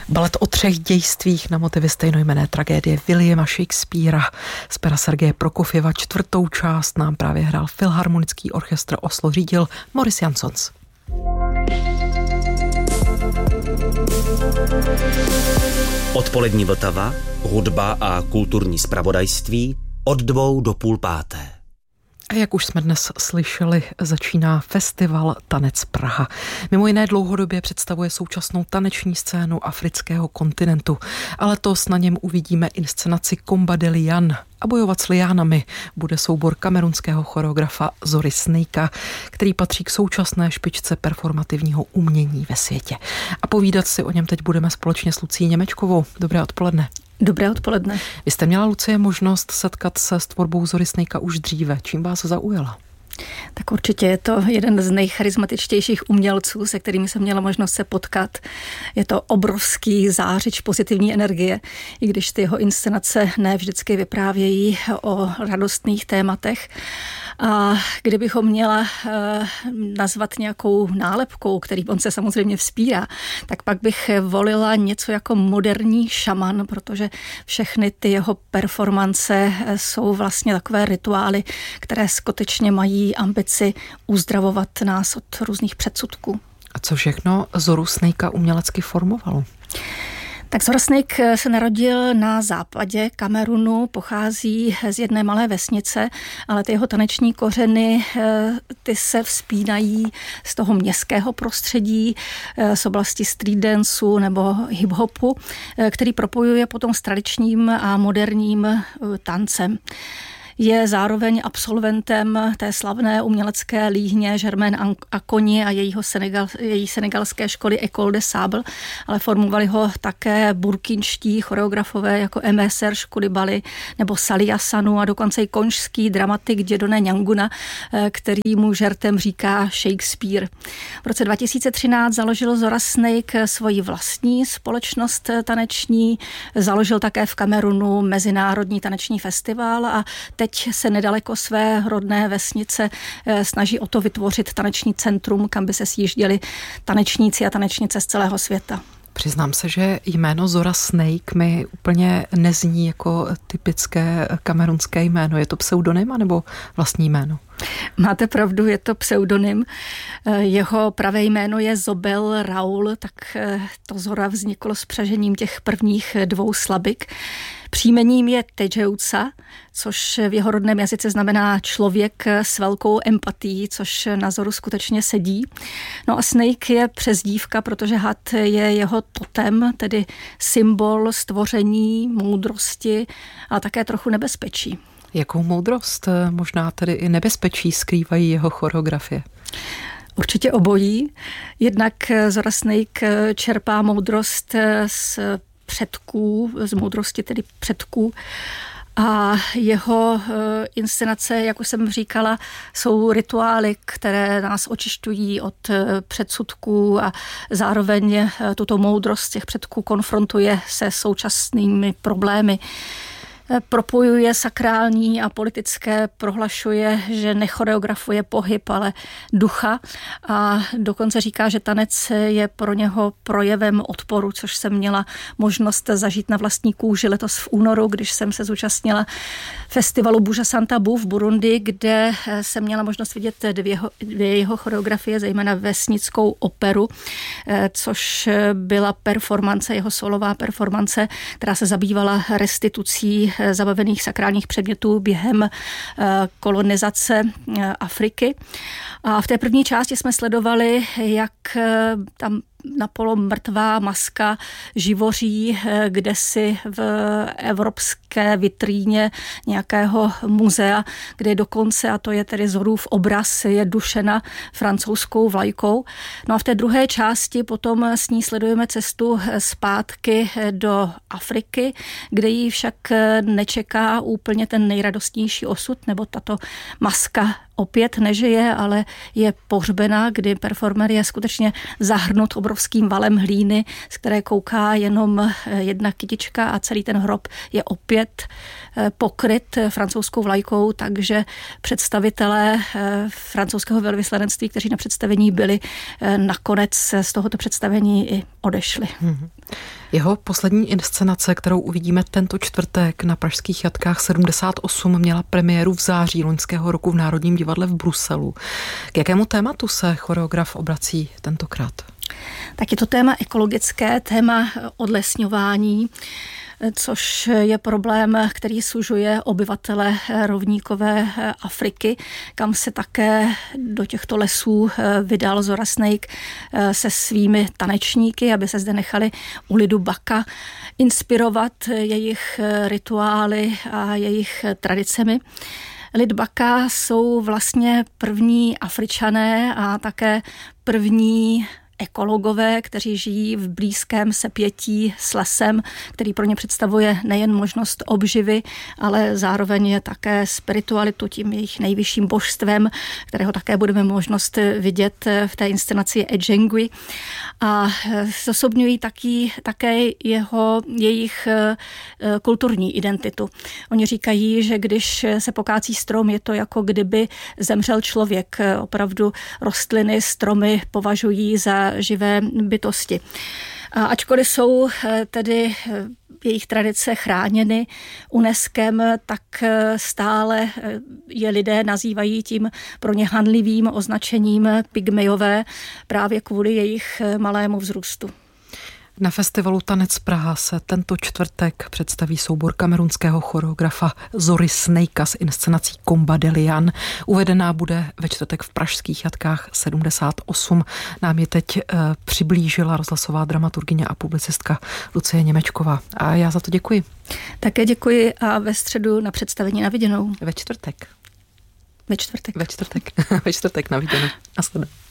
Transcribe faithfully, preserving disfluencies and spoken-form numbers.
Balet o třech dějstvích na motivy stejnojmenné tragédie Williama Shakespearea z pera Sergeje Prokofjeva. Čtvrtou část nám právě hrál Filharmonický orchestr Oslo, řídil Moris Jansons. Odpolední Vltava, hudba a kulturní zpravodajství od dvou do půl páté. A jak už jsme dnes slyšeli, začíná festival Tanec Praha. Mimo jiné dlouhodobě představuje současnou taneční scénu afrického kontinentu. A letos na něm uvidíme inscenaci Komba de Lian. A bojovat s liánami bude soubor kamerunského choreografa Zory Snakea, který patří k současné špičce performativního umění ve světě. A povídat si o něm teď budeme společně s Lucí Němečkovou. Dobré odpoledne. Dobré odpoledne. Vy jste měla, Lucie, možnost setkat se s tvorbou Zory Snakea už dříve. Čím vás zaujala? Tak určitě je to jeden z nejcharismatičtějších umělců, se kterými jsem měla možnost se potkat. Je to obrovský zářič pozitivní energie, i když ty jeho inscenace ne vždycky vyprávějí o radostných tématech. A kdybychom měla eh, nazvat nějakou nálepkou, který on se samozřejmě vzpírá, tak pak bych volila něco jako moderní šaman, protože všechny ty jeho performance jsou vlastně takové rituály, které skutečně mají ambici uzdravovat nás od různých předsudků. A co všechno Zoru Snakea umělecky formovalo? Tak Zora Snakea se narodil na západě Kamerunu, pochází z jedné malé vesnice, ale ty jeho taneční kořeny, ty se vzpínají z toho městského prostředí, z oblasti street danceu nebo hip-hopu, který propojuje potom s tradičním a moderním tancem. Je zároveň absolventem té slavné umělecké líhně Germaine Acogny a jejího Senegal, její senegalské školy École de Sable, ale formovali ho také burkinští choreografové jako Aimé Serge Coulibaly nebo Sali Hassanu a dokonce i konžský dramatik Dieudonné Nianguna, který mu žertem říká Shakespeare. V roce dva tisíce třináct založil Zora Snakea svoji vlastní společnost taneční, založil také v Kamerunu Mezinárodní taneční festival a teď se nedaleko své rodné vesnice snaží o to vytvořit taneční centrum, kam by se sjížděli tanečníci a tanečnice z celého světa. Přiznám se, že jméno Zora Snakea mi úplně nezní jako typické kamerunské jméno. Je to pseudonym nebo vlastní jméno? Máte pravdu, je to pseudonym. Jeho pravé jméno je Zobel Raoul, tak to Zora vzniklo s přežením těch prvních dvou slabik. Příjmením je Tejeusa, což v jeho rodném jazyce znamená člověk s velkou empatií, což na Zoru skutečně sedí. No a Snake je přezdívka, protože had je jeho totem, tedy symbol stvoření, moudrosti a také trochu nebezpečí. Jakou moudrost, možná tedy i nebezpečí skrývají jeho choreografie? Určitě obojí. Jednak Zora Snakea čerpá moudrost z předků, z moudrosti tedy předků. A jeho inscenace, jak už jsem říkala, jsou rituály, které nás očišťují od předsudků a zároveň tuto moudrost těch předků konfrontuje se současnými problémy. Propojuje sakrální a politické, prohlašuje, že nechoreografuje pohyb, ale ducha a dokonce říká, že tanec je pro něho projevem odporu, což jsem měla možnost zažít na vlastní kůži letos v únoru, když jsem se zúčastnila festivalu Buja Santa Bu v Burundi, kde jsem měla možnost vidět dvě, dvě jeho choreografie, zejména vesnickou operu, což byla performance, jeho solová performance, která se zabývala restitucí zabavených sakrálních předmětů během kolonizace Afriky. A v té první části jsme sledovali, jak tam napolo mrtvá maska živoří kdesi v evropské vitríně nějakého muzea, kde dokonce, a to je tedy Zorův obraz, je dušena francouzskou vlajkou. No a v té druhé části potom s ní sledujeme cestu zpátky do Afriky, kde jí však nečeká úplně ten nejradostnější osud, nebo tato maska opět nežije, ale je pohřbena, kdy performer je skutečně zahrnut obrovským valem hlíny, z které kouká jenom jedna kytička a celý ten hrob je opět pokryt francouzskou vlajkou, takže představitelé francouzského velvyslanectví, kteří na představení byli, nakonec z tohoto představení i odešli. Hmm. Jeho poslední inscenace, kterou uvidíme tento čtvrtek na pražských jatkách sedmdesát osm, měla premiéru v září loňského roku v Národním divadle v Bruselu. K jakému tématu se choreograf obrací tentokrát? Tak je to téma ekologické, téma odlesňování, což je problém, který sužuje obyvatele rovníkové Afriky, kam se také do těchto lesů vydal Zora Snake se svými tanečníky, aby se zde nechali u lidu Baka inspirovat jejich rituály a jejich tradicemi. Lid Baka jsou vlastně první Afričané a také první ekologové, kteří žijí v blízkém sepětí s lesem, který pro ně představuje nejen možnost obživy, ale zároveň je také spiritualitu, tím jejich nejvyšším božstvem, kterého také budeme možnost vidět v té inscenaci Ejengui. A zosobňují taky, také jeho, jejich kulturní identitu. Oni říkají, že když se pokácí strom, je to jako kdyby zemřel člověk. Opravdu rostliny, stromy považují za živé bytosti. A ačkoliv jsou tedy jejich tradice chráněny UNESCem, tak stále je lidé nazývají tím pro ně hanlivým označením pygmejové právě kvůli jejich malému vzrůstu. Na festivalu Tanec Praha se tento čtvrtek představí soubor kamerunského choreografa Zory Snakea s inscenací Combat de Lion. Uvedená bude ve čtvrtek v pražských jatkách sedmdesát osm. Nám je teď e, přiblížila rozhlasová dramaturgyně a publicistka Lucie Němečková. A já za to děkuji. Také děkuji a ve středu na představení Na viděnou. Ve čtvrtek. Ve čtvrtek. Ve čtvrtek. Ve čtvrtek Na viděnou. Nasledanou.